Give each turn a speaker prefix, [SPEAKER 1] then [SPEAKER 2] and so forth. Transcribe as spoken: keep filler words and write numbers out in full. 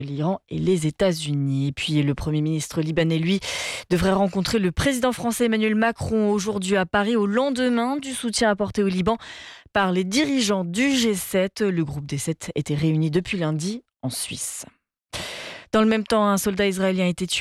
[SPEAKER 1] l'Iran et les États-Unis. Et puis le Premier ministre libanais, lui, devrait rencontrer le président français Emmanuel Macron aujourd'hui à Paris, au lendemain du soutien apporté au Liban par les dirigeants du G sept. Le groupe des sept était réuni depuis lundi en Suisse. Dans le même temps, un soldat israélien a été tué